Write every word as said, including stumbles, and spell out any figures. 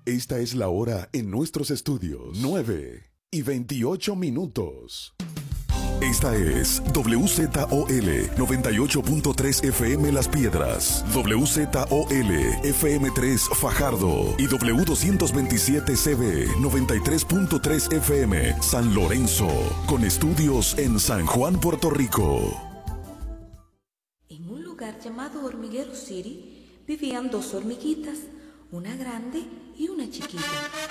Esta es la hora en nuestros estudios. nueve y veintiocho minutos. Esta es W Z O L noventa y ocho punto tres F M Las Piedras, W Z O L F M tres Fajardo y W doscientos veintisiete C B noventa y tres punto tres F M San Lorenzo, con estudios en San Juan, Puerto Rico. En un lugar llamado Hormiguero City vivían dos hormiguitas, una grande y una chiquita.